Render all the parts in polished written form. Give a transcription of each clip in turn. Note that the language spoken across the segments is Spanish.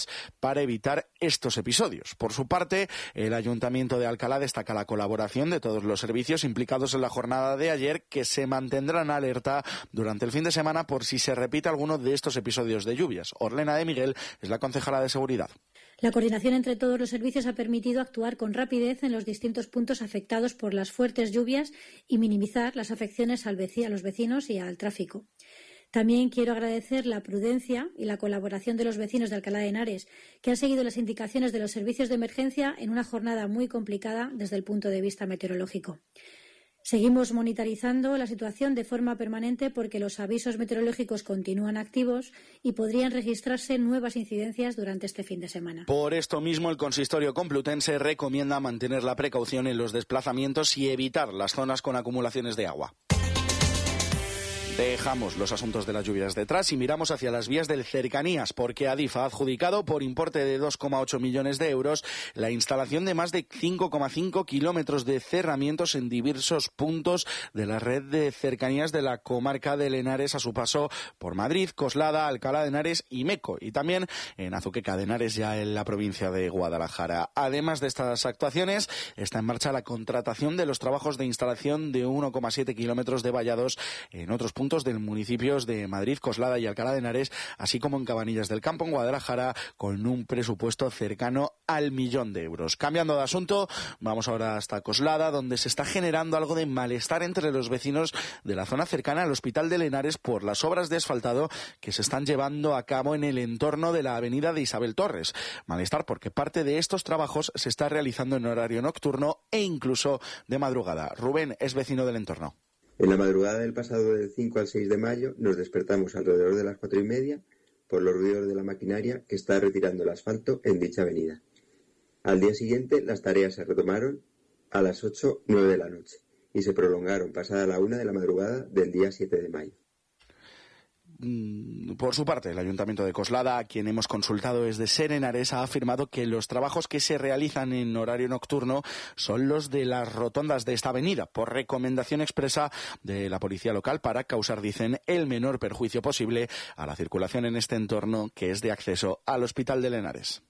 para evitar estos episodios. Por su parte, el Ayuntamiento de Alcalá destaca la colaboración de todos los servicios implicados en la jornada de ayer, que se mantendrán alerta durante el fin de semana por si se repite alguno de estos episodios de lluvias. Orlena de Miguel es la concejala de Seguridad. La coordinación entre todos los servicios ha permitido actuar con rapidez en los distintos puntos afectados por las fuertes lluvias y minimizar las afecciones a los vecinos y al tráfico. También quiero agradecer la prudencia y la colaboración de los vecinos de Alcalá de Henares, que han seguido las indicaciones de los servicios de emergencia en una jornada muy complicada desde el punto de vista meteorológico. Seguimos monitorizando la situación de forma permanente porque los avisos meteorológicos continúan activos y podrían registrarse nuevas incidencias durante este fin de semana. Por esto mismo, el Consistorio Complutense recomienda mantener la precaución en los desplazamientos y evitar las zonas con acumulaciones de agua. Dejamos los asuntos de las lluvias detrás y miramos hacia las vías del Cercanías, porque Adif ha adjudicado por importe de 2,8 millones de euros la instalación de más de 5,5 kilómetros de cerramientos en diversos puntos de la red de cercanías de la comarca de Henares a su paso por Madrid, Coslada, Alcalá de Henares y Meco, y también en Azuqueca de Henares, ya en la provincia de Guadalajara. Además de estas actuaciones, está en marcha la contratación de los trabajos de instalación de 1,7 kilómetros de vallados en otros puntos del municipios de Madrid, Coslada y Alcalá de Henares, así como en Cabanillas del Campo, en Guadalajara, con un presupuesto cercano al 1 millón de euros. Cambiando de asunto, vamos ahora hasta Coslada, donde se está generando algo de malestar entre los vecinos de la zona cercana al Hospital de Henares por las obras de asfaltado que se están llevando a cabo en el entorno de la avenida de Isabel Torres. Malestar porque parte de estos trabajos se está realizando en horario nocturno e incluso de madrugada. Rubén es vecino del entorno. En la madrugada del pasado del 5 al 6 de mayo nos despertamos alrededor de las 4:30 por los ruidos de la maquinaria que está retirando el asfalto en dicha avenida. Al día siguiente las tareas se retomaron a las 8:09 de la noche y se prolongaron pasada la 1 de la madrugada del día 7 de mayo. Por su parte, el Ayuntamiento de Coslada, a quien hemos consultado desde SER Henares, ha afirmado que los trabajos que se realizan en horario nocturno son los de las rotondas de esta avenida, por recomendación expresa de la policía local para causar, dicen, el menor perjuicio posible a la circulación en este entorno que es de acceso al Hospital de Henares.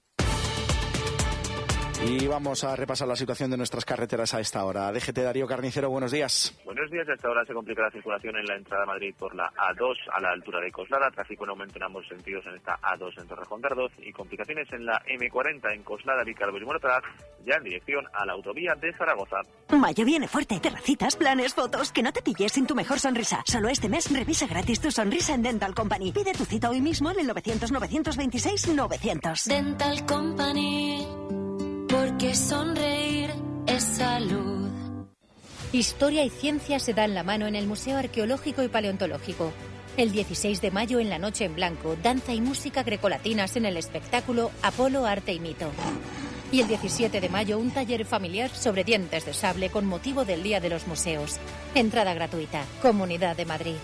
Y vamos a repasar la situación de nuestras carreteras a esta hora. DGT Darío Carnicero, buenos días. Buenos días. A esta hora se complica la circulación en la entrada a Madrid por la A2 a la altura de Coslada. Tráfico en aumento en ambos sentidos en esta A2 en Torrejón de Ardoz y complicaciones en la M40 en Coslada, Vicálvaro y Moratalaz, ya en dirección a la autovía de Zaragoza. Mayo viene fuerte. Terracitas, planes, fotos. Que no te pilles sin tu mejor sonrisa. Solo este mes revisa gratis tu sonrisa en Dental Company. Pide tu cita hoy mismo en el 900-926-900. Dental Company. Porque sonreír es salud. Historia y ciencia se dan la mano en el Museo Arqueológico y Paleontológico. El 16 de mayo, en la Noche en Blanco, danza y música grecolatinas en el espectáculo Apolo, Arte y Mito. Y el 17 de mayo, un taller familiar sobre dientes de sable con motivo del Día de los Museos. Entrada gratuita. Comunidad de Madrid.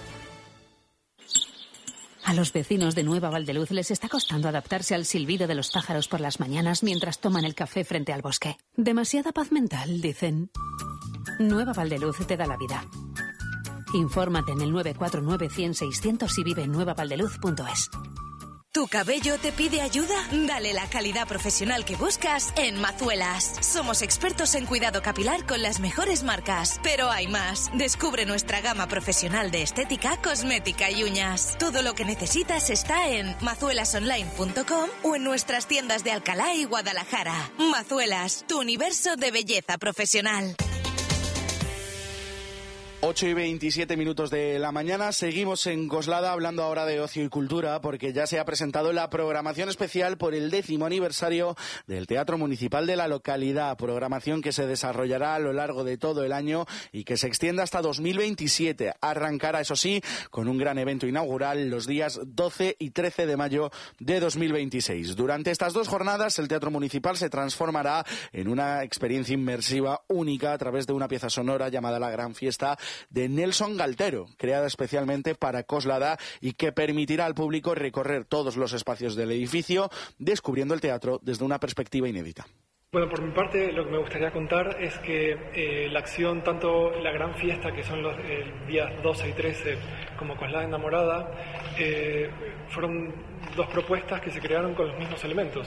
A los vecinos de Nueva Valdeluz les está costando adaptarse al silbido de los pájaros por las mañanas mientras toman el café frente al bosque. Demasiada paz mental, dicen. Nueva Valdeluz te da la vida. Infórmate en el 949-100-600 y vive en nuevavaldeluz.es. ¿Tu cabello te pide ayuda? Dale la calidad profesional que buscas en Mazuelas. Somos expertos en cuidado capilar con las mejores marcas. Pero hay más. Descubre nuestra gama profesional de estética, cosmética y uñas. Todo lo que necesitas está en mazuelasonline.com o en nuestras tiendas de Alcalá y Guadalajara. Mazuelas, tu universo de belleza profesional. 8:27 de la mañana, seguimos en Coslada hablando ahora de ocio y cultura porque ya se ha presentado la programación especial por el 10º aniversario del Teatro Municipal de la localidad, programación que se desarrollará a lo largo de todo el año y que se extiende hasta 2027. Arrancará, eso sí, con un gran evento inaugural los días 12 y 13 de mayo de 2026. Durante estas dos jornadas, el Teatro Municipal se transformará en una experiencia inmersiva única a través de una pieza sonora llamada La Gran Fiesta de Nelson Galtero, creada especialmente para Coslada y que permitirá al público recorrer todos los espacios del edificio, descubriendo el teatro desde una perspectiva inédita. Bueno, por mi parte, lo que me gustaría contar es que la acción, tanto la gran fiesta, que son los días 12 y 13, como Coslada Enamorada, fueron dos propuestas que se crearon con los mismos elementos.